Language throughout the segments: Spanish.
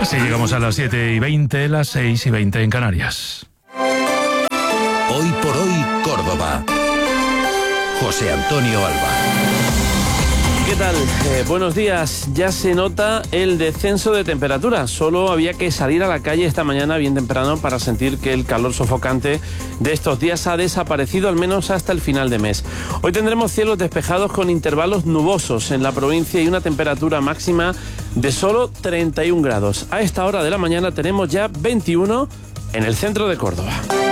Así llegamos a las 7:20, las 6:20 en Canarias. Hoy por hoy, Córdoba. José Antonio Alba. ¿Qué tal? Buenos días. Ya se nota el descenso de temperatura. Solo había que salir a la calle esta mañana bien temprano para sentir que el calor sofocante de estos días ha desaparecido, al menos hasta el final de mes. Hoy tendremos cielos despejados con intervalos nubosos en la provincia y una temperatura máxima de solo 31 grados. A esta hora de la mañana tenemos ya 21 en el centro de Córdoba.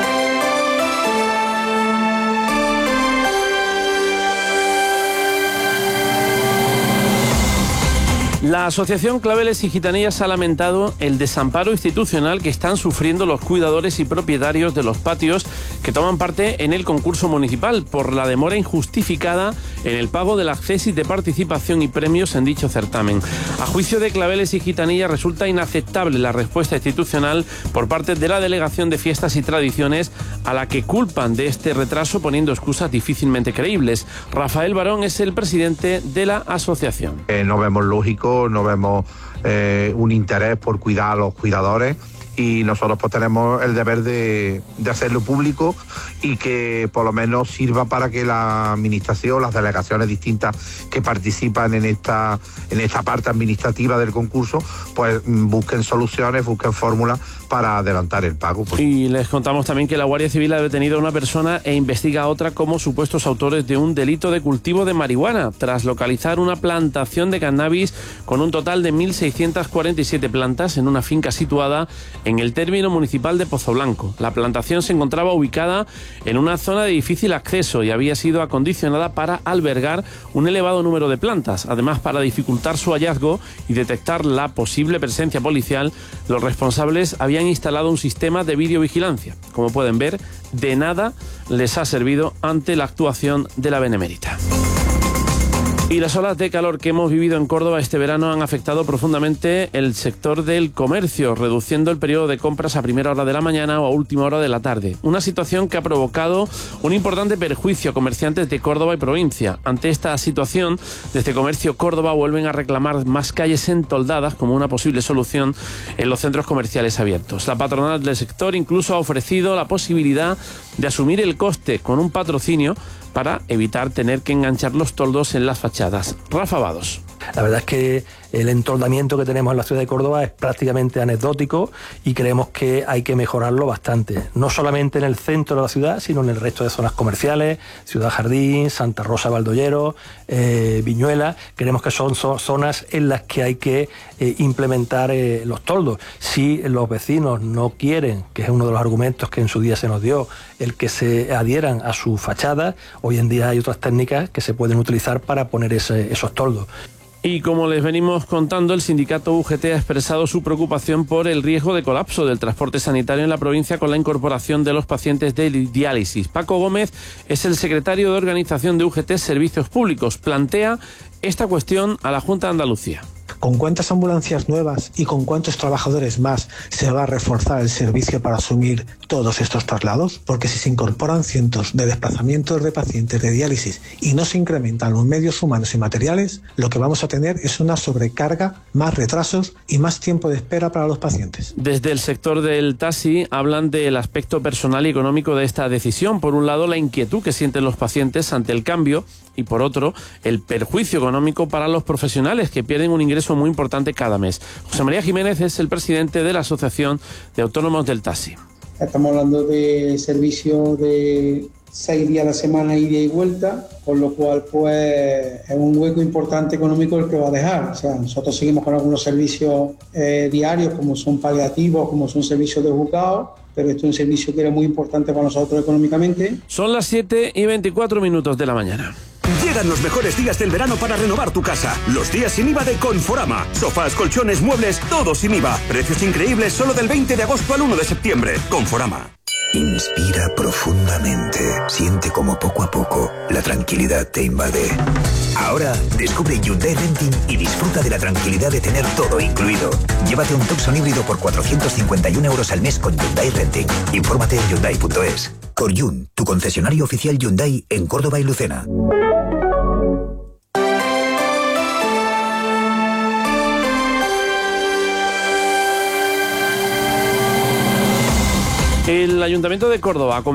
La Asociación Claveles y Gitanillas ha lamentado el desamparo institucional que están sufriendo los cuidadores y propietarios de los patios que toman parte en el concurso municipal por la demora injustificada en el pago del acceso de participación y premios en dicho certamen. A juicio de Claveles y Gitanillas resulta inaceptable la respuesta institucional por parte de la Delegación de Fiestas y Tradiciones, a la que culpan de este retraso poniendo excusas difícilmente creíbles. Rafael Barón es el presidente de la asociación. No vemos lógico, no vemos un interés por cuidar a los cuidadores, y nosotros pues tenemos el deber de hacerlo público y que por lo menos sirva para que la administración, las delegaciones distintas que participan en esta parte administrativa del concurso, pues busquen soluciones, busquen fórmulas para adelantar el pago. Y les contamos también que la Guardia Civil ha detenido a una persona e investiga a otra como supuestos autores de un delito de cultivo de marihuana, tras localizar una plantación de cannabis con un total de 1.647 plantas en una finca situada en el término municipal de Pozoblanco. La plantación se encontraba ubicada en una zona de difícil acceso y había sido acondicionada para albergar un elevado número de plantas. Además, para dificultar su hallazgo y detectar la posible presencia policial, los responsables habían instalado un sistema de videovigilancia. Como pueden ver, de nada les ha servido ante la actuación de la Benemérita. Y las olas de calor que hemos vivido en Córdoba este verano han afectado profundamente el sector del comercio, reduciendo el periodo de compras a primera hora de la mañana o a última hora de la tarde. Una situación que ha provocado un importante perjuicio a comerciantes de Córdoba y provincia. Ante esta situación, desde Comercio Córdoba vuelven a reclamar más calles entoldadas como una posible solución en los centros comerciales abiertos. La patronal del sector incluso ha ofrecido la posibilidad de asumir el coste con un patrocinio para evitar tener que enganchar los toldos en las fachadas. Rafa Vados. La verdad es que el entoldamiento que tenemos en la ciudad de Córdoba es prácticamente anecdótico y creemos que hay que mejorarlo bastante. No solamente en el centro de la ciudad, sino en el resto de zonas comerciales, Ciudad Jardín, Santa Rosa, Valdollero, Viñuela. Creemos que son zonas en las que hay que implementar los toldos. Si los vecinos no quieren, que es uno de los argumentos que en su día se nos dio, el que se adhieran a su fachada, hoy en día hay otras técnicas que se pueden utilizar para poner esos toldos. Y como les venimos contando, el sindicato UGT ha expresado su preocupación por el riesgo de colapso del transporte sanitario en la provincia con la incorporación de los pacientes de diálisis. Paco Gómez es el secretario de organización de UGT Servicios Públicos. Plantea esta cuestión a la Junta de Andalucía. ¿Con cuántas ambulancias nuevas y con cuántos trabajadores más se va a reforzar el servicio para asumir todos estos traslados? Porque si se incorporan cientos de desplazamientos de pacientes de diálisis y no se incrementan los medios humanos y materiales, lo que vamos a tener es una sobrecarga, más retrasos y más tiempo de espera para los pacientes. Desde el sector del taxi hablan del aspecto personal y económico de esta decisión. Por un lado, la inquietud que sienten los pacientes ante el cambio y por otro, el perjuicio económico para los profesionales que pierden un ingreso muy importante cada mes. José María Jiménez es el presidente de la Asociación de Autónomos del Taxi. Estamos hablando de servicios de 6 días a la semana, ida y vuelta, con lo cual pues es un hueco importante económico el que va a dejar. O sea, nosotros seguimos con algunos servicios diarios, como son paliativos, como son servicios de juzgado, pero esto es un servicio que era muy importante para nosotros económicamente. Son las 7:24 de la mañana. Llegan los mejores días del verano para renovar tu casa. Los días sin IVA de Conforama. Sofás, colchones, muebles, todo sin IVA. Precios increíbles solo del 20 de agosto al 1 de septiembre. Conforama. Inspira profundamente. Siente como poco a poco la tranquilidad te invade. Ahora descubre Hyundai Renting y disfruta de la tranquilidad de tener todo incluido. Llévate un Tucson híbrido por 451 € al mes con Hyundai Renting. Infórmate en Hyundai.es. Coryun, tu concesionario oficial Hyundai en Córdoba y Lucena. El Ayuntamiento de Córdoba